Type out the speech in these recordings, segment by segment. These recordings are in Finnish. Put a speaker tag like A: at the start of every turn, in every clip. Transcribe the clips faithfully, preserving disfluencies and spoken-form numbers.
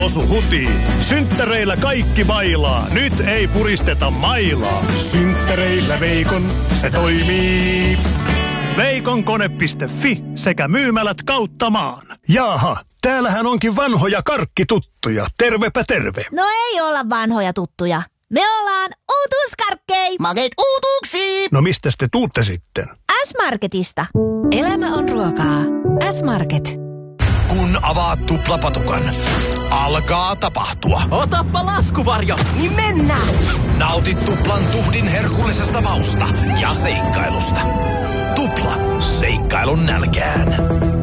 A: Osu hutiin. Synttäreillä kaikki bailaa. Nyt ei puristeta mailaa. Synttäreillä Veikon se toimii. Veikon kone piste fi sekä myymälät kautta maan. Jaaha, täällähän onkin vanhoja karkkituttuja. Tervepä terve.
B: No ei olla vanhoja tuttuja. Me ollaan uutuuskarkkei.
C: Makeet uutuuksia.
A: No mistäs te tuutte sitten?
B: S-Marketista.
D: Elämä on ruokaa. S-Market.
E: Kun avaat tuplapatukan, alkaa tapahtua.
C: Otappa laskuvarjo, niin mennään.
E: Nautit tuplan tuhdin herkullisesta mausta ja seikkailusta. Tupla, seikkailun nälkään.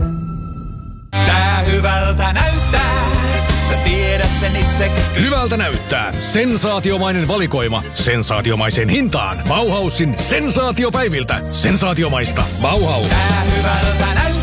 F: Tää hyvältä näyttää, sä tiedät sen itse.
G: Hyvältä näyttää. Sensaatiomainen valikoima. Sensaatiomaiseen hintaan. Bauhausin sensaatiopäiviltä. Sensaatiomaista. Bauhaus.
F: Tää hyvältä näyttää.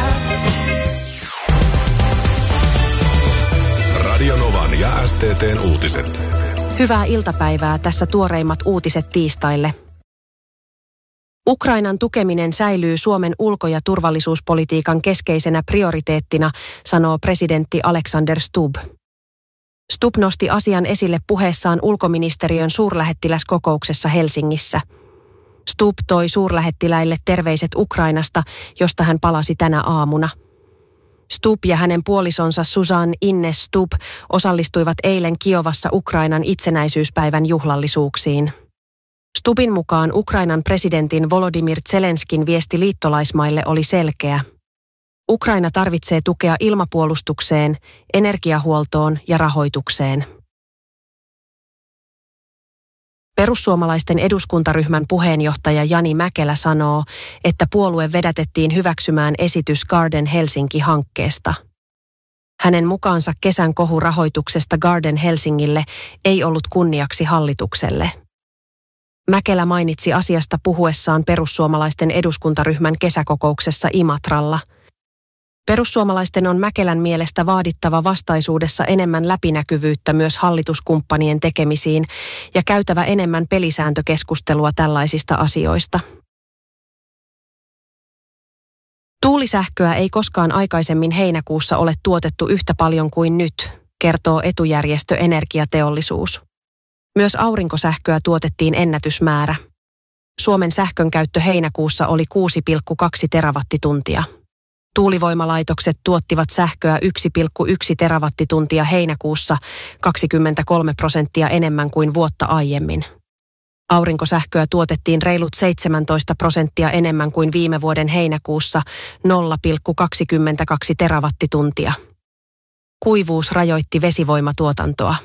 H: Radio Novan ja S T T:n uutiset.
I: Hyvää iltapäivää, tässä tuoreimmat uutiset tiistaille. Ukrainan tukeminen säilyy Suomen ulko- ja turvallisuuspolitiikan keskeisenä prioriteettina, sanoo presidentti Alexander Stubb. Stubb nosti asian esille puheessaan ulkoministeriön suurlähettiläskokouksessa Helsingissä. Stubb toi suurlähettiläille terveiset Ukrainasta, josta hän palasi tänä aamuna. Stubb ja hänen puolisonsa Susan Ines Stubb osallistuivat eilen Kiovassa Ukrainan itsenäisyyspäivän juhlallisuuksiin. Stubbin mukaan Ukrainan presidentin Volodymyr Zelenskin viesti liittolaismaille oli selkeä. Ukraina tarvitsee tukea ilmapuolustukseen, energiahuoltoon ja rahoitukseen. Perussuomalaisten eduskuntaryhmän puheenjohtaja Jani Mäkelä sanoo, että puolue vedätettiin hyväksymään esitys Garden Helsinki-hankkeesta. Hänen mukaansa kesän kohu rahoituksesta Garden Helsingille ei ollut kunniaksi hallitukselle. Mäkelä mainitsi asiasta puhuessaan perussuomalaisten eduskuntaryhmän kesäkokouksessa Imatralla. Perussuomalaisten on Mäkelän mielestä vaadittava vastaisuudessa enemmän läpinäkyvyyttä myös hallituskumppanien tekemisiin ja käytävä enemmän pelisääntökeskustelua tällaisista asioista. Tuulisähköä ei koskaan aikaisemmin heinäkuussa ole tuotettu yhtä paljon kuin nyt, kertoo etujärjestö Energiateollisuus. Myös aurinkosähköä tuotettiin ennätysmäärä. Suomen sähkönkäyttö heinäkuussa oli kuusi pilkku kaksi terawattituntia. Tuulivoimalaitokset tuottivat sähköä yksi pilkku yksi terawattituntia heinäkuussa, kaksikymmentäkolme prosenttia enemmän kuin vuotta aiemmin. Aurinkosähköä tuotettiin reilut seitsemäntoista prosenttia enemmän kuin viime vuoden heinäkuussa, nolla pilkku kaksikymmentäkaksi terawattituntia. Kuivuus rajoitti vesivoimatuotantoa.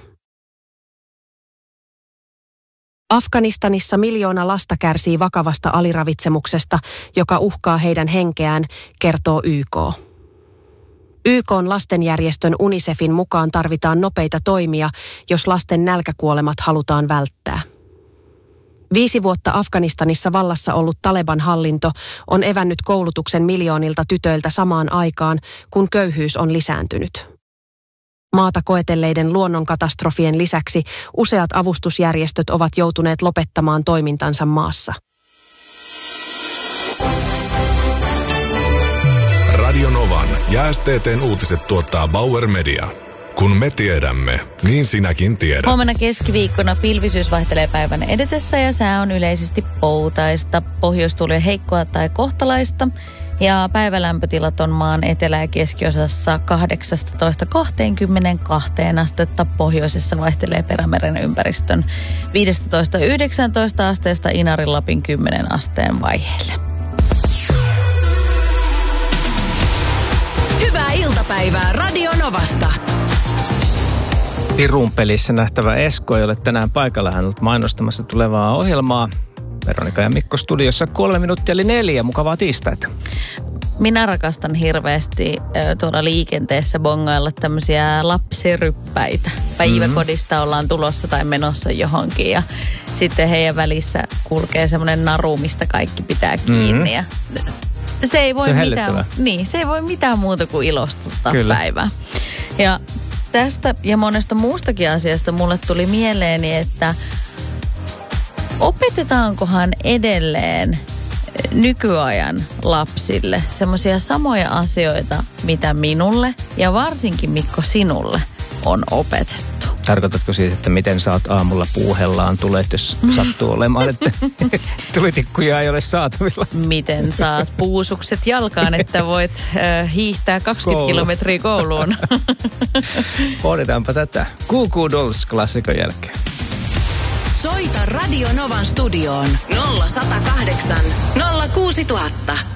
I: Afganistanissa miljoona lasta kärsii vakavasta aliravitsemuksesta, joka uhkaa heidän henkeään, kertoo Y K. Y K:n lastenjärjestön UNICEFin mukaan tarvitaan nopeita toimia, jos lasten nälkäkuolemat halutaan välttää. Viisi vuotta Afganistanissa vallassa ollut Taleban-hallinto on evännyt koulutuksen miljoonilta tytöiltä samaan aikaan, kun köyhyys on lisääntynyt. Maata koetelleiden luonnonkatastrofien lisäksi useat avustusjärjestöt ovat joutuneet lopettamaan toimintansa maassa.
H: Radio Novan ja S T T:n uutiset tuottaa Bauer Media. Kun me tiedämme, niin sinäkin tiedät.
J: Huomenna keskiviikkona pilvisyys vaihtelee päivän edetessä ja sää on yleisesti poutaista. Pohjoistuuli heikkoa tai kohtalaista. Ja päivälämpötilat on maan etelä- ja keskiosassa kahdeksastatoista kahteenkymmeneenkahteen astetta. Pohjoisessa vaihtelee Perämeren ympäristön viisitoista yhdeksäntoista asteesta Inarin Lapin kymmenen asteen vaiheelle.
D: Hyvää iltapäivää Radio Novasta.
K: Pirun pelissä nähtävä Esko ei ole tänään paikalla. Hän on ollut mainostamassa tulevaa ohjelmaa. Veronika ja Mikko studiossa kolme minuuttia eli neljä. Mukavaa tiistaita.
J: Minä rakastan hirveästi tuolla liikenteessä bongailla tämmöisiä lapsiryppäitä. Päiväkodista mm-hmm. ollaan tulossa tai menossa johonkin ja sitten heidän välissä kulkee semmoinen naru, mistä kaikki pitää kiinni. Mm-hmm. Ja se ei voi
K: se
J: mitään, niin, se ei voi mitään muuta kuin ilostuttaa
K: Kyllä.
J: päivää. Ja tästä ja monesta muustakin asiasta mulle tuli mieleeni, että opetetaankohan edelleen nykyajan lapsille semmoisia samoja asioita, mitä minulle ja varsinkin Mikko sinulle on opetettu.
K: Tarkoitatko siis, että miten sä oot aamulla puuhellaan tulet, jos sattuu olemaan, että tulitikkuja ei ole saatavilla?
J: Miten saat puusukset jalkaan, että voit äh, hiihtää kaksikymmentä Koulu. kilometriä kouluun?
K: Pohditaanpa tätä. Goo Goo Dolls -klassikon jälkeen.
D: Soita Radio Novan studioon nolla sata kahdeksan nolla kuusi tuhatta.